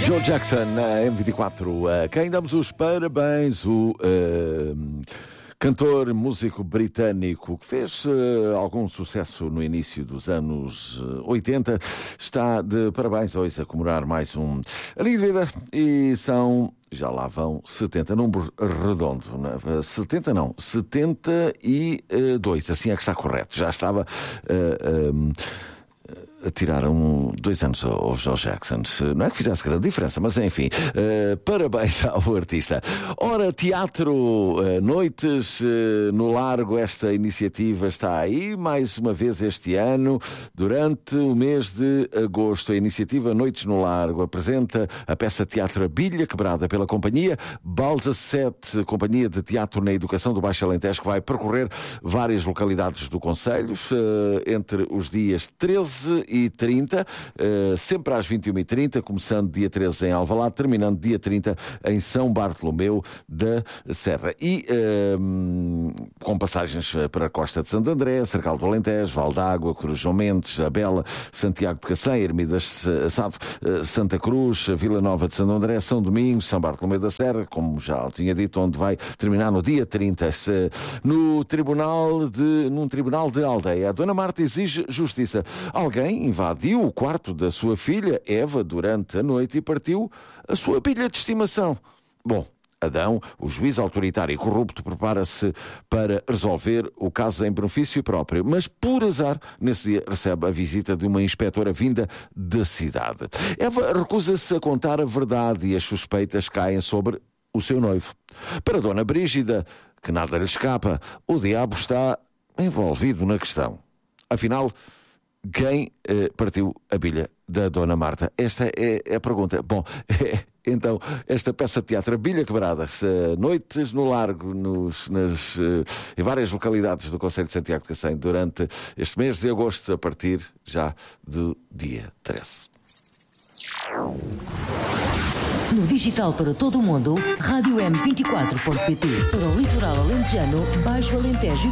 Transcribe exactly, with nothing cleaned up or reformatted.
Joe Jackson na M vinte e quatro, a quem damos os parabéns, o uh, cantor, músico britânico que fez uh, algum sucesso no início dos anos oitenta, está de parabéns hoje a comemorar mais um aninho de vida e são, já lá vão setenta, número redondo, não é? setenta não, setenta e dois, assim é que está correto, já estava... Uh, um, Tiraram dois anos ao Joe Jackson. Não é que fizesse grande diferença, mas enfim, uh, parabéns ao artista. Ora, teatro, uh, noites uh, no Largo, esta iniciativa está aí mais uma vez este ano, durante o mês de agosto. A iniciativa Noites no Largo apresenta a peça teatro A Bilha Quebrada pela companhia Balsa sete, companhia de teatro na educação do Baixo Alentejo, que vai percorrer várias localidades do concelho, uh, entre os dias treze e trinta, uh, sempre às vinte e uma e trinta, começando dia treze em Alvalade, terminando dia trinta em São Bartolomeu da Serra. E uh, com passagens para a Costa de Santo André, Cercal do Alentejo, Val d'Água, Cruz João Mendes, Abela, Santiago de Cacém, Ermidas Assado, uh, Santa Cruz, Vila Nova de Santo André, São Domingos, São Bartolomeu da Serra, como já tinha dito, onde vai terminar no dia trinta. Se, no tribunal de, num tribunal de aldeia, a Dona Marta exige justiça. Alguém invadiu o quarto da sua filha, Eva, durante a noite e partiu a sua bilha de estimação. Bom, Adão, o juiz autoritário e corrupto, prepara-se para resolver o caso em benefício próprio, mas por azar, nesse dia recebe a visita de uma inspetora vinda da cidade. Eva recusa-se a contar a verdade e as suspeitas caem sobre o seu noivo. Para Dona Brígida, que nada lhe escapa, o diabo está envolvido na questão. Afinal, quem eh, partiu a bilha da Dona Marta? Esta é, é a pergunta. Bom, é, então, esta peça de teatro, A Bilha Quebrada, noites no Largo, nos, nas, eh, em várias localidades do concelho de Santiago de Cacém, durante este mês de agosto, a partir já do dia treze. No digital para todo o mundo, rádio m vinte e quatro ponto pt. Para o litoral alentejano, Baixo Alentejo